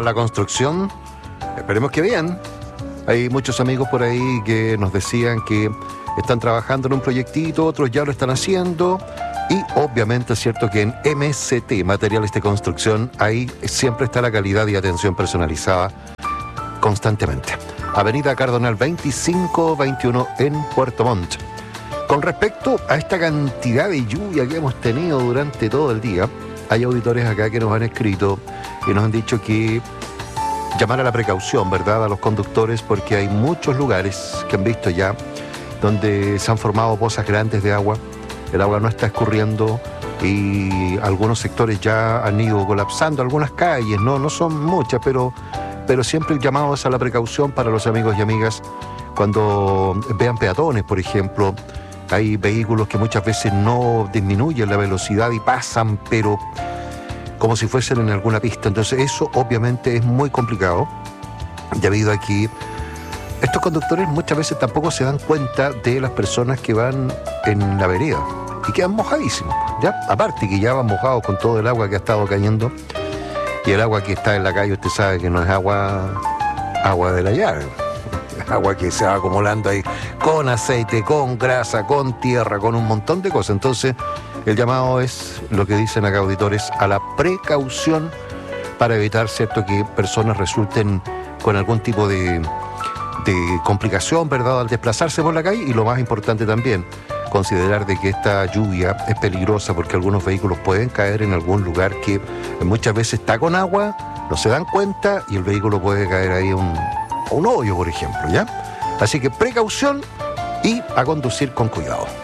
va la construcción? Esperemos que bien. Hay muchos amigos por ahí que nos decían que están trabajando en un proyectito, otros ya lo están haciendo. Y obviamente es cierto que en MST, Materiales de Construcción, ahí siempre está la calidad y atención personalizada constantemente. Avenida Cardonal 2521 en Puerto Montt. Con respecto a esta cantidad de lluvia que hemos tenido durante todo el día, hay auditores acá que nos han escrito y nos han dicho que llamar a la precaución, ¿verdad?, a los conductores, porque hay muchos lugares que han visto ya donde se han formado pozas grandes de agua, el agua no está escurriendo y algunos sectores ya han ido colapsando, algunas calles, no son muchas, pero siempre el llamado es a la precaución para los amigos y amigas cuando vean peatones, por ejemplo. Hay vehículos que muchas veces no disminuyen la velocidad y pasan, pero como si fuesen en alguna pista. Entonces eso obviamente es muy complicado, debido a que estos conductores muchas veces tampoco se dan cuenta de las personas que van en la vereda y quedan mojadísimos, ¿ya? Aparte que ya van mojados con todo el agua que ha estado cayendo, y el agua que está en la calle usted sabe que no es agua de la llave. Agua que se va acumulando ahí con aceite, con grasa, con tierra, con un montón de cosas. Entonces el llamado es, lo que dicen acá auditores, a la precaución para evitar, ¿cierto?, que personas resulten con algún tipo de complicación, ¿verdad?, al desplazarse por la calle. Y lo más importante también, considerar de que esta lluvia es peligrosa porque algunos vehículos pueden caer en algún lugar que muchas veces está con agua, no se dan cuenta y el vehículo puede caer ahí un hoyo, por ejemplo, ¿ya? Así que precaución y a conducir con cuidado.